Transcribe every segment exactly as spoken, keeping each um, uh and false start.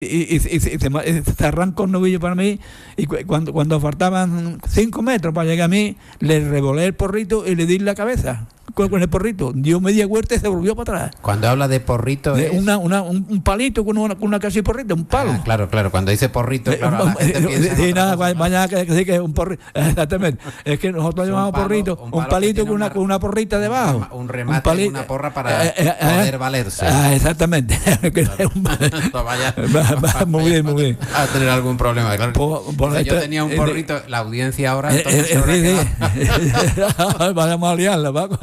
Y, y, y, y se, se arrancó un novillo para mí, y cu- cuando, cuando faltaban cinco metros para llegar a mí, le revolé el porrito y le di la cabeza con, con el porrito. Dio media vuelta y se volvió para atrás. Cuando habla de porrito De es... una, una, un, un palito con una, con una casi porrito, un palo. Ah, claro, claro, cuando dice porrito, claro, la gente piensa en Sí, otra nada, cosa. vaya que decir que es un porrito. Exactamente. Es que nosotros Es un llamamos palo, porrito, un un, palo que palito tiene con una, una- con una porrita un debajo. rema- un remate, pali- una porra para eh, eh, poder eh, valerse. Ah, exactamente. Que es un- No vaya- Va- va muy bien, muy bien. a tener algún problema, claro. Por- por Dice, yo esto- tenía un eh, porrito, la audiencia ahora Eh, entonces se habrá eh, quedado- eh, Vayamos a liarla, Paco.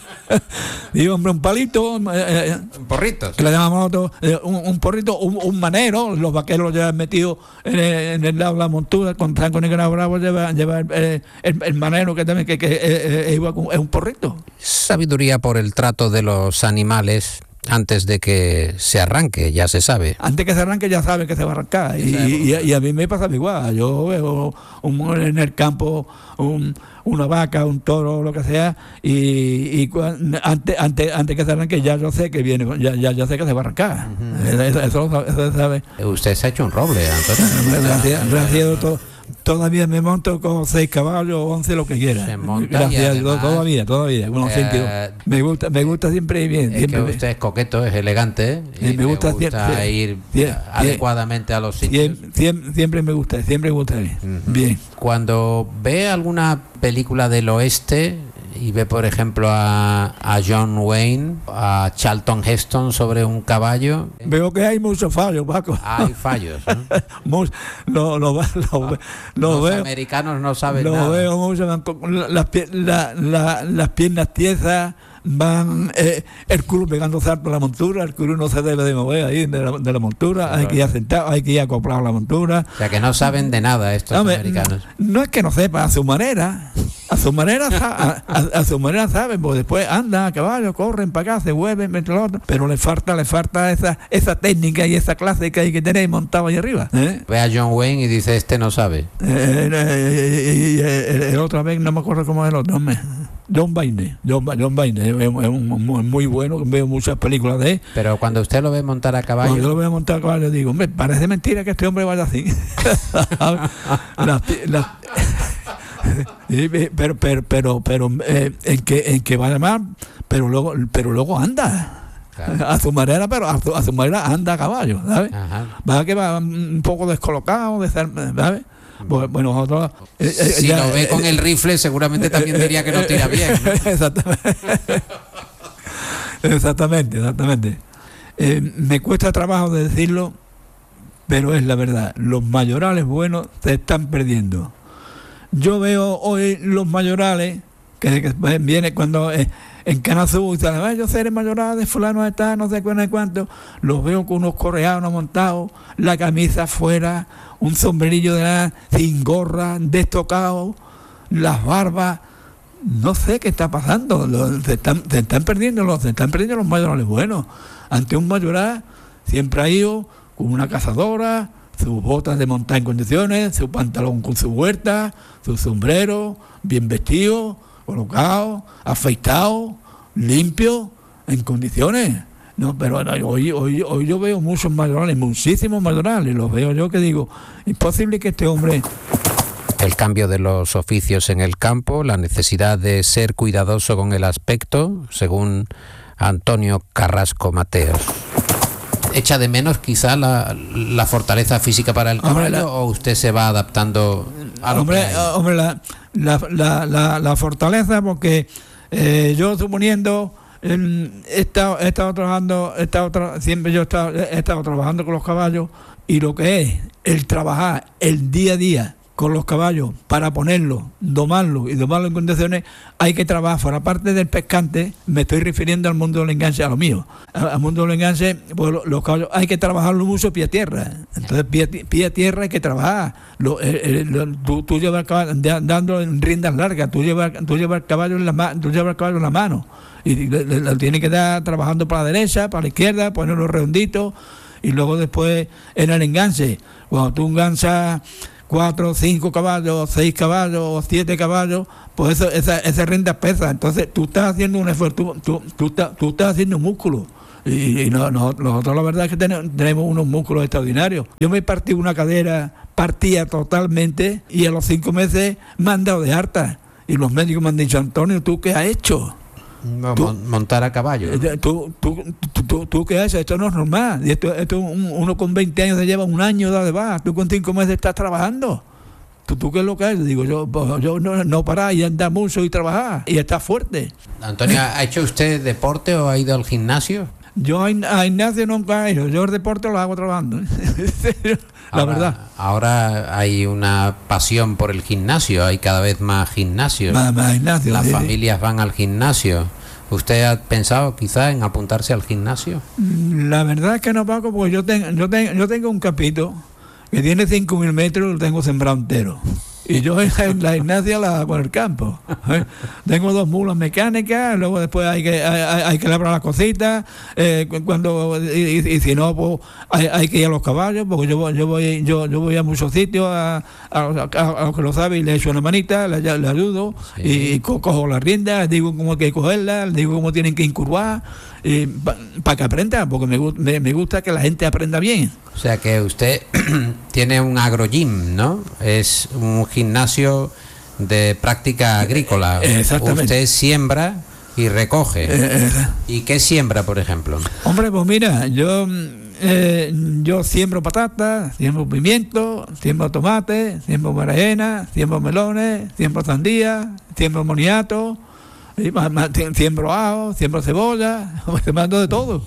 Digo, hombre, un palito, eh, eh, porritos. que le llamamos nosotros, eh, un, un porrito, un, un manero. Los vaqueros lo llevan metido en el, en el lado de la montura. Con Franco Nicolás Bravo lleva, lleva el, eh, el, el manero, que también que, que eh, eh, es, igual con- es un porrito. Sabiduría por el trato de los animales antes de que se arranque, ya se sabe. Antes que se arranque ya sabe que se va a arrancar. Y, y, y a mí me pasa igual. Yo veo un, en el campo un, una vaca, un toro, lo que sea, y, y cuan- antes, antes, antes que se arranque ya yo sé que viene, ya, ya, ya sé que se va a arrancar. Eso, eso, eso, eso se sabe. Usted se ha hecho un roble, Antonio. Gracias, gracias a Dios, todavía me monto con seis caballos o once, lo que quiera. Se monta Gracias y a Dios, además, todavía, todavía. Unos eh, sentidos. Me gusta, me gusta siempre ir bien. Es Siempre, que usted es coqueto, es elegante, y Sí, me me gusta gusta, siempre- ir sie- adecuadamente a los sitios. siempre, siempre, siempre me gusta, siempre me gusta bien. Ujú. Bien. Cuando ve alguna película del oeste y ve, por ejemplo, a, a John Wayne, a Charlton Heston sobre un caballo, Veo que hay muchos fallos, Paco. hay fallos, ¿no? Mus- lo, lo, lo, lo Los veo, americanos no saben lo nada. veo mucho, van con las, pie- la- la- las piernas tiesas, van eh, el culo pegando salto a la montura. El culo no se debe de mover ahí de la, de la montura, hay que ir sentado, hay que ir acoplado a la montura. O sea, que no saben de nada estos Hombre, americanos. no es que no sepa, a su manera, a su manera, sa- a, a- a su manera saben, pues después andan a caballo, corren para acá, se vuelven, entre los otros, pero le falta, le falta esa, esa técnica y esa clase que hay que tener montado ahí arriba. ¿eh? Ve a John Wayne y dice, este no sabe. Eh, eh, eh, y, eh, el, el otra vez no me acuerdo cómo es el otro, hombre. John Wayne, John, Ba- John Wayne, es, es un- un- muy bueno, veo muchas películas de él. Pero cuando usted lo ve montar a caballo, Cuando yo lo voy a montar a caballo, digo, hombre, parece mentira que este hombre vaya así. Las pi- las- Sí, pero pero pero pero eh, en que en que vaya mal, pero luego pero luego anda Claro. a su manera, pero a su, a su manera anda a caballo, ¿sabes? Ajá. Va que va un poco descolocado, de ser, ¿sabes? Pues, bueno, nosotros eh, eh, si ya, lo ve con eh, el rifle, seguramente también diría que no tira bien, ¿no? Exactamente. Exactamente, exactamente. Eh, me cuesta trabajo de decirlo, pero es la verdad. Los mayorales buenos se están perdiendo. Yo veo hoy los mayorales, que, que viene cuando eh, en Canazú, y tal, "Ay, yo seré mayoral de fulano de tal, no sé cuándo y cuánto", los veo con unos correanos montados, la camisa afuera, un sombrerillo de nada, sin gorra, destocado, las barbas. No sé qué está pasando, lo- se, están, se están perdiendo los, se están perdiendo los mayorales buenos. Ante un mayoral siempre ha ido con una cazadora, sus botas de montar en condiciones, su pantalón con su huerta, su sombrero, bien vestido, colocado, afeitado, limpio, en condiciones. No, pero no, hoy, hoy, hoy yo veo muchos mayorales, muchísimos mayorales, los veo yo que digo, imposible que este hombre... El cambio de los oficios en el campo, la necesidad de ser cuidadoso con el aspecto, según Antonio Carrasco Mateos. ¿Echa de menos quizá la, la fortaleza física para el Hombre, caballo la- o usted se va adaptando a lo Hombre, que hay? hombre la, la, la, la, la fortaleza, porque eh, yo suponiendo em, he estado, he estado trabajando, he estado tra- siempre yo he estado, he estado trabajando con los caballos, y lo que es el trabajar el día a día con los caballos para ponerlos, domarlos y domarlos en condiciones, hay que trabajar. Fuera parte del pescante, me estoy refiriendo al mundo del enganche, a lo mío. Al al mundo del enganche, pues lo- los caballos hay que trabajarlo mucho pie a tierra. Entonces, pie, a ti- pie a tierra hay que trabajar. Lo, el- el- lo- tú, tú llevas el caballo da- dando en riendas largas, tú llevas, tú llevas el caballo en la mano, tú llevas el caballo en la mano. Y le- le- lo tienes que dar trabajando para la derecha, para la izquierda, ponerlo redondito, y luego después en el enganche, cuando tú enganchas cuatro, cinco caballos, seis caballos, siete caballos, pues eso, esa, esa renta pesa. Entonces tú estás haciendo un esfuerzo, tú, tú, tú, estás, tú estás haciendo músculo. Y, y no, no, nosotros la verdad es que tenemos, tenemos unos músculos extraordinarios. Yo me partí una cadera, partía totalmente, y a los cinco meses me han dado de harta. Y los médicos me han dicho, Antonio, ¿tú qué has hecho? No, ¿Tú, montar a caballo. ¿Tú, tú, tú, tú, tú qué has hecho? Esto no es normal. Y esto, esto un, uno con veinte años se lleva un año de baja. Tú con cinco meses estás trabajando. ¿Tú, tú qué es lo que es? Digo, yo, yo no, no parar y andar mucho y trabajar. Y estar fuerte. Antonio, ¿ha hecho usted deporte o ha ido al gimnasio? Yo a gimnasio nunca he ido. Yo el deporte lo hago trabajando. La ahora, verdad. Ahora hay una pasión por el gimnasio. Hay cada vez más gimnasios. Más, más gimnasio, Las sí, familias sí. van al gimnasio. ¿Usted ha pensado quizá en apuntarse al gimnasio? La verdad es que no, Paco, porque yo, tengo yo, tengo yo tengo un capito que tiene cinco mil metros y lo tengo sembrado entero. Y yo en la gimnasia la hago en el campo. ¿eh? Tengo dos mulas mecánicas, luego después hay que hay, hay que labrar las cositas, eh, cuando y, y si no, pues hay, hay que ir a los caballos, porque yo voy, yo voy, yo, yo voy a muchos sitios a, a, a, a los que lo saben y le echo una manita, le, le ayudo, sí. y, y co, cojo las riendas, les digo cómo hay que cogerlas, les digo cómo tienen que incurvar, para pa que aprendan, porque me, me, me gusta que la gente aprenda bien. O sea que usted tiene un agrogym, ¿no? Es un gimnasio de práctica agrícola. Exactamente. Usted siembra y recoge. Eh, ¿Y qué siembra, por ejemplo? Hombre, pues mira, yo eh, yo siembro patatas, siembro pimiento, siembro tomate, siembro berenjena, siembro melones, siembro sandía, siembro moniato. Siembro ajo, siembro cebolla, me mando de todo,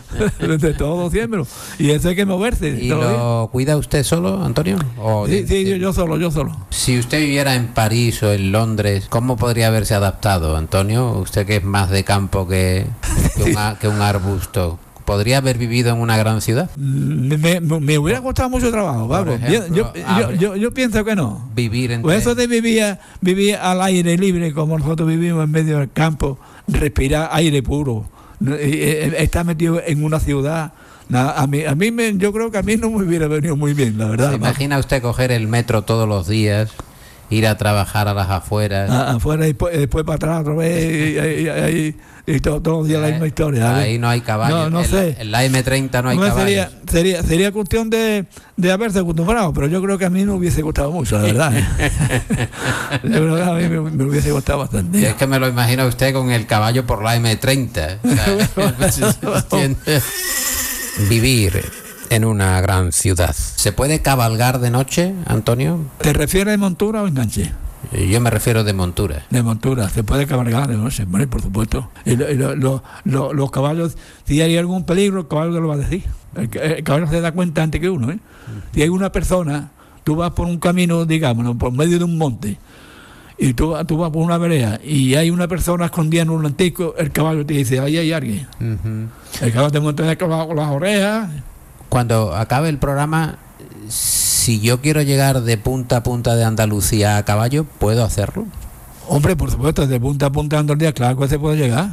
de todo siembro, y eso hay que moverse. ¿Y lo bien. Cuida usted solo, Antonio? ¿O sí, sí, yo, yo solo, yo solo. Si usted viviera en París o en Londres, ¿cómo podría haberse adaptado, Antonio? Usted que es más de campo que, que, un, que un arbusto. ¿Podría haber vivido en una gran ciudad? Me, me, me hubiera costado mucho trabajo, Pablo. Yo, yo, yo, yo, yo pienso que no. Vivir en... Pues eso de vivir, vivir al aire libre, como nosotros vivimos en medio del campo, respirar aire puro, estar metido en una ciudad. A mí, a mí me, yo creo que a mí no me hubiera venido muy bien, la verdad. ¿Se imagina usted coger el metro todos los días, ir a trabajar a las afueras? A, afuera y después, después para atrás otra vez, y, y, y, y todo, todos los días eh, la misma historia. Ahí no hay caballos. No, no en, sé. En la eme treinta no hay no, caballos. Sería, sería, sería cuestión de, de haberse acostumbrado, pero yo creo que a mí no hubiese gustado mucho, la verdad. Yo creo que a mí me, me hubiese gustado bastante. Y es que me lo imagina usted con el caballo por la eme treinta. O sea, vivir en una gran ciudad. ¿Se puede cabalgar de noche, Antonio? ¿Te refieres de montura o enganche? Yo me refiero de montura. De montura, se puede cabalgar de noche, bueno, por supuesto. Y lo, y lo, lo, lo, los caballos, si hay algún peligro, el caballo te lo va a decir. El, el caballo se da cuenta antes que uno, ¿eh? Si hay una persona, tú vas por un camino, digamos, por medio de un monte, y tú, tú vas por una vereda, y hay una persona escondida en un antico, el caballo te dice, ahí hay alguien. Uh-huh. El caballo te monta con las orejas. Cuando acabe el programa, si yo quiero llegar de punta a punta de Andalucía a caballo, ¿puedo hacerlo? Hombre, por supuesto, de punta a punta de Andalucía, claro que se puede llegar.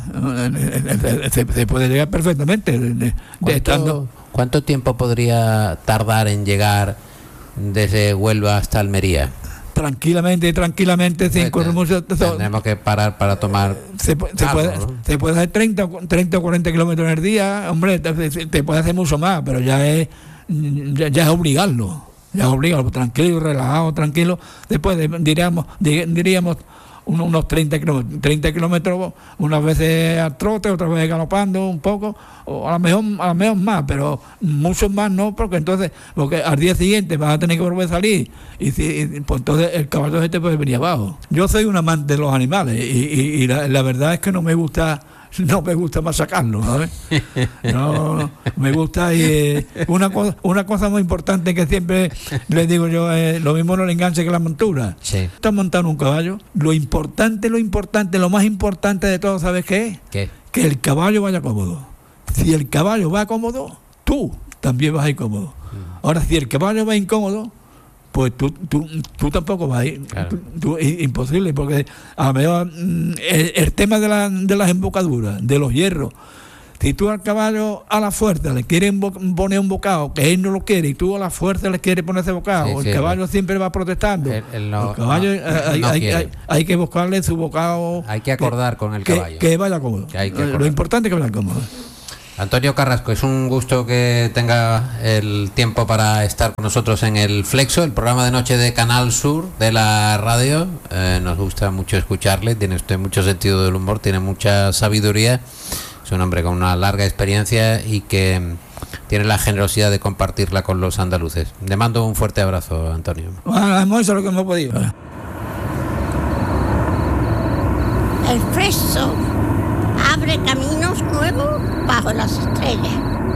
Se, se puede llegar perfectamente. De, de ¿Cuánto, estando... ¿Cuánto tiempo podría tardar en llegar desde Huelva hasta Almería? Tranquilamente, tranquilamente, sin correr mucho. Tenemos que parar para tomar. Se, se, algo, puede, ¿no? se puede hacer treinta, treinta o cuarenta kilómetros en el día, hombre, te, te puede hacer mucho más, pero ya es. Ya, ya es obligarlo, ya es obligarlo, tranquilo, relajado, tranquilo. Después de, diríamos, diríamos unos, unos treinta kilómetros, treinta kilómetros, unas veces al trote, otras veces galopando un poco, o a lo mejor, a lo mejor más, pero muchos más no, porque entonces, porque al día siguiente vas a tener que volver a salir, y, y pues entonces el caballo este puede venir abajo. Yo soy un amante de los animales, y, y, y la, la verdad es que no me gusta. No me gusta machacarlo, ¿sabes? No, me gusta y eh, una cosa, una cosa muy importante que siempre les digo yo, eh, lo mismo no le enganche que la montura. Sí. Estás montando un caballo, lo importante, lo importante, lo más importante de todo, ¿sabes qué es? ¿Qué? Que el caballo vaya cómodo. Si el caballo va cómodo, tú también vas a ir cómodo. Ahora, si el caballo va incómodo, pues tú, tú, tú tampoco vas a ir. Claro. Tú, tú, es imposible, porque a lo mejor el, el tema de, la, de las embocaduras, de los hierros, si tú al caballo a la fuerza le quieres poner un bocado que él no lo quiere, y tú a la fuerza le quieres poner ese bocado, sí, el sí, caballo no. siempre va protestando. El, el no, el caballo, no, hay, no hay, hay, hay que buscarle su bocado. Hay que acordar que, con el que, caballo. Que vaya cómodo. Que hay que lo importante es que vaya cómodo. Antonio Carrasco, es un gusto que tenga el tiempo para estar con nosotros en el Flexo, el programa de noche de Canal Sur de la radio. Eh, nos gusta mucho escucharle, tiene usted mucho sentido del humor, tiene mucha sabiduría, es un hombre con una larga experiencia y que tiene la generosidad de compartirla con los andaluces. Le mando un fuerte abrazo, Antonio. Bueno, hemos hecho lo que hemos podido. El Flexo abre caminos nuevos bajo las estrellas.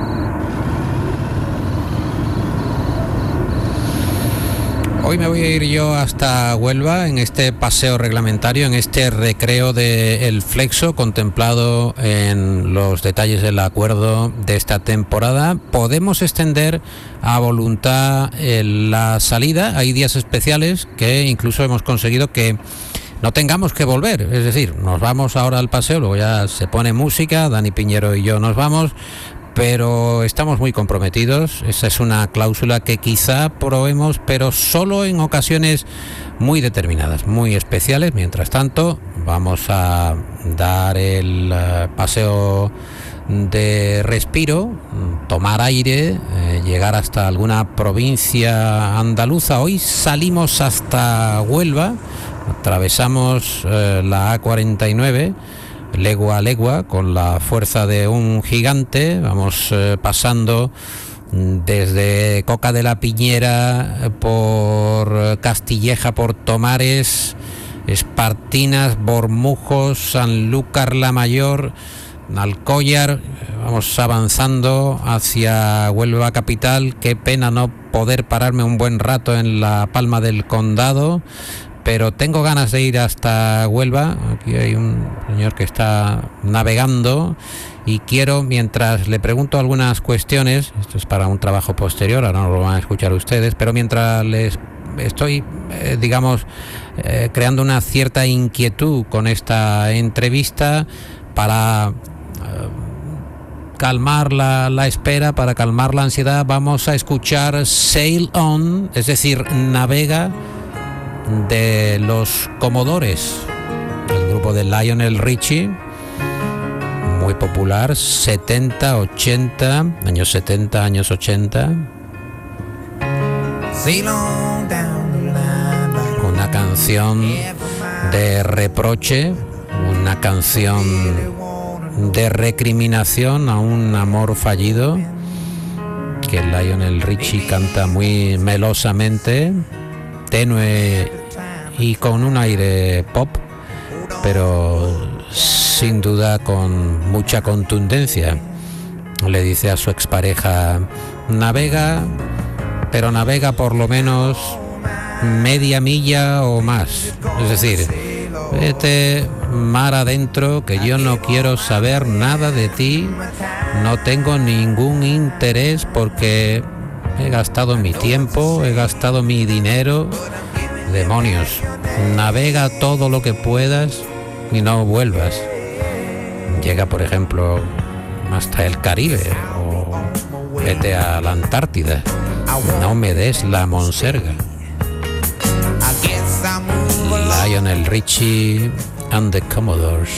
Hoy me voy a ir yo hasta Huelva en este paseo reglamentario, en este recreo del Flexo contemplado en los detalles del acuerdo de esta temporada. Podemos extender a voluntad la salida, hay días especiales que incluso hemos conseguido que no tengamos que volver, es decir, nos vamos ahora al paseo, luego ya se pone música, Dani Piñero y yo nos vamos, pero estamos muy comprometidos. Esa es una cláusula que quizá probemos, pero solo en ocasiones muy determinadas, muy especiales. Mientras tanto, vamos a dar el uh, paseo de respiro, tomar aire, eh, llegar hasta alguna provincia andaluza. Hoy salimos hasta Huelva, atravesamos eh, la A cuarenta y nueve, legua a legua, con la fuerza de un gigante. Vamos eh, pasando desde Coca de la Piñera, por Castilleja, por Tomares, Espartinas, Bormujos, Sanlúcar la Mayor, Alcóllar. Vamos avanzando hacia Huelva capital. Qué pena no poder pararme un buen rato en la Palma del Condado, pero tengo ganas de ir hasta Huelva. Aquí hay un señor que está navegando y quiero, mientras le pregunto algunas cuestiones, esto es para un trabajo posterior, ahora no lo van a escuchar ustedes, pero mientras les estoy, eh, digamos, eh, creando una cierta inquietud con esta entrevista, para eh, calmar la, la espera, para calmar la ansiedad, vamos a escuchar Sail On, es decir, Navega, de los Comodores, el grupo de Lionel Richie, muy popular, setenta, ochenta, años setenta, años ochenta. Una canción de reproche, una canción de recriminación a un amor fallido, que Lionel Richie canta muy melosamente, tenue y con un aire pop, pero sin duda con mucha contundencia. Le dice a su expareja: navega, pero navega por lo menos media milla o más, es decir, vete mar adentro, que yo no quiero saber nada de ti, no tengo ningún interés porque he gastado mi tiempo, he gastado mi dinero. Demonios, navega todo lo que puedas y no vuelvas. Llega, por ejemplo, hasta el Caribe o vete a la Antártida. No me des la monserga. Lionel Richie and the Commodores.